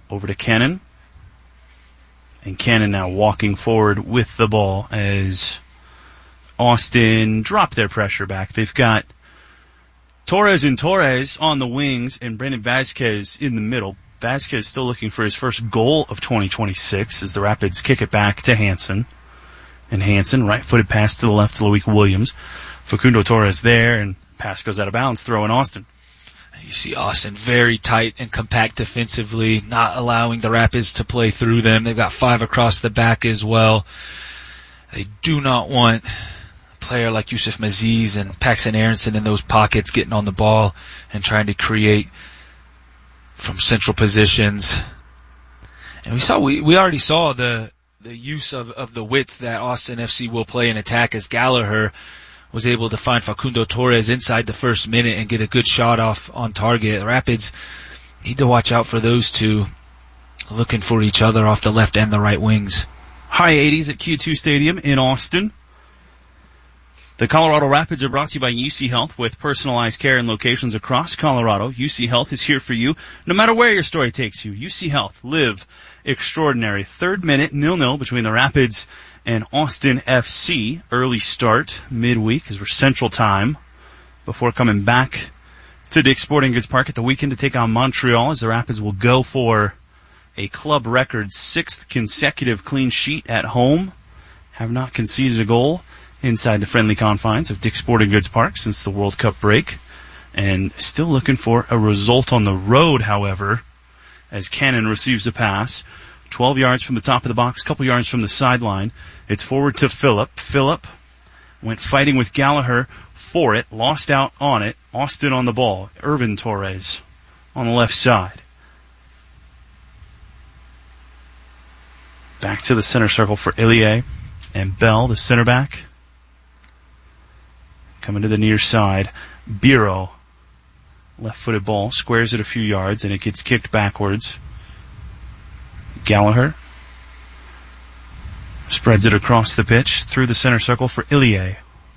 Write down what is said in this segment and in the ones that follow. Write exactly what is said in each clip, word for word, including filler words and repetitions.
Over to Cannon. And Cannon now walking forward with the ball as Austin drop their pressure back. They've got Torres and Torres on the wings and Brandon Vasquez in the middle. Vasquez still looking for his first goal of twenty twenty-six as the Rapids kick it back to Hansen. And Hansen, right-footed pass to the left to Loic Williams. Facundo Torres there, and pass goes out of bounds, throw in Austin. You see Austin very tight and compact defensively, not allowing the Rapids to play through them. They've got five across the back as well. They do not want a player like Yusuf Maziz and Paxton Aronson in those pockets getting on the ball and trying to create from central positions. And we saw, we, we already saw the, the use of, of the width that Austin F C will play in attack as Gallagher was able to find Facundo Torres inside the first minute and get a good shot off on target. The Rapids need to watch out for those two looking for each other off the left and the right wings. High eighties at Q two Stadium in Austin. The Colorado Rapids are brought to you by U C Health with personalized care in locations across Colorado. U C Health is here for you no matter where your story takes you. U C Health, live extraordinary. Third minute, nil-nil between the Rapids and Austin F C. Early start midweek as we're Central Time before coming back to Dick's Sporting Goods Park at the weekend to take on Montreal as the Rapids will go for a club record sixth consecutive clean sheet at home. Have not conceded a goal inside the friendly confines of Dick's Sporting Goods Park since the World Cup break. And still looking for a result on the road, however, as Cannon receives a pass. twelve yards from the top of the box, couple yards from the sideline. It's forward to Phillip. Phillip went fighting with Gallagher for it, lost out on it. Austin on the ball. Irvin Torres on the left side. Back to the center circle for Ilie and Bell, the center back. Coming to the near side. Biro, left-footed ball, squares it a few yards, and it gets kicked backwards. Gallagher spreads it across the pitch through the center circle for Ilie.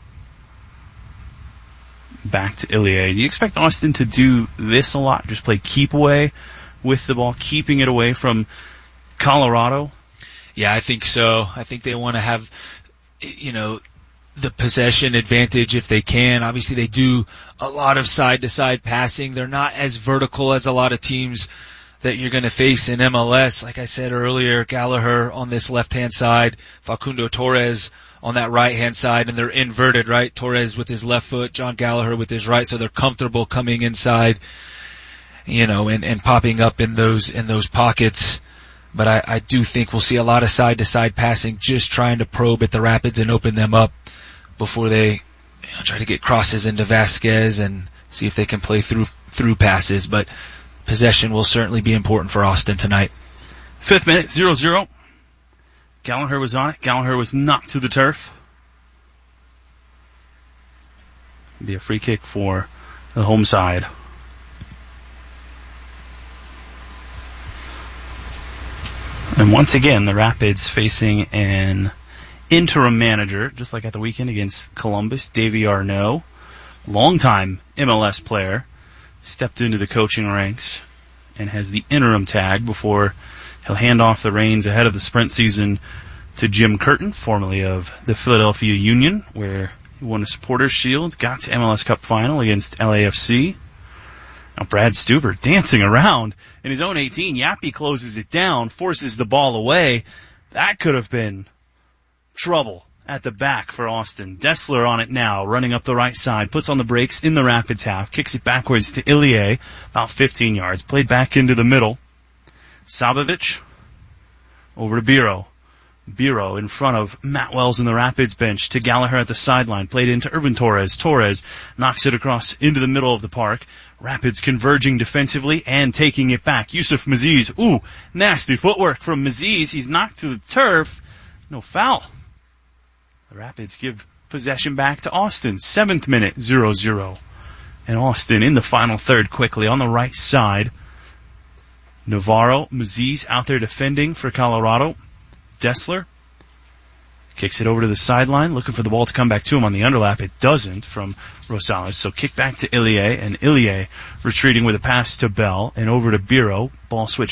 Back to Ilie. Do you expect Austin to do this a lot? Just play keep away with the ball, keeping it away from Colorado? Yeah, I think so. I think they want to have, you know, the possession advantage if they can. Obviously, they do a lot of side-to-side passing. They're not as vertical as a lot of teams that you're going to face in M L S. Like I said earlier, Gallagher on this left-hand side, Facundo Torres on that right-hand side, and they're inverted, right? Torres with his left foot, John Gallagher with his right, so they're comfortable coming inside, you know, and, and popping up in those in those pockets. But I, I do think we'll see a lot of side-to-side passing, just trying to probe at the Rapids and open them up before they, you know, try to get crosses into Vasquez and see if they can play through through passes. But possession will certainly be important for Austin tonight. Fifth minute, zero zero. Gallagher was on it. Gallagher was knocked to the turf. It'll be a free kick for the home side. And once again, the Rapids facing an interim manager, just like at the weekend against Columbus, Davey Arnaud, longtime M L S player, stepped into the coaching ranks and has the interim tag before he'll hand off the reins ahead of the sprint season to Jim Curtin, formerly of the Philadelphia Union, where he won a Supporters' Shield, got to M L S Cup final against L A F C. Now Brad Stuver dancing around in his own eighteen. Yappy closes it down, forces the ball away. That could have been trouble at the back for Austin. Dessler on it now, running up the right side, puts on the brakes in the Rapids half, kicks it backwards to Ilie, about fifteen yards, played back into the middle. Sabovic, over to Biro. Biro in front of Matt Wells in the Rapids bench to Gallagher at the sideline, played into Irvin Torres. Torres knocks it across into the middle of the park. Rapids converging defensively and taking it back. Yusuf Maziz, ooh, nasty footwork from Maziz. He's knocked to the turf. No foul. The Rapids give possession back to Austin. Seventh minute, zero zero. And Austin in the final third quickly on the right side. Navarro, Maziz out there defending for Colorado. Dessler kicks it over to the sideline, looking for the ball to come back to him on the underlap. It doesn't from Rosales. So kick back to Ilie, and Ilie retreating with a pass to Bell and over to Biro. Ball switch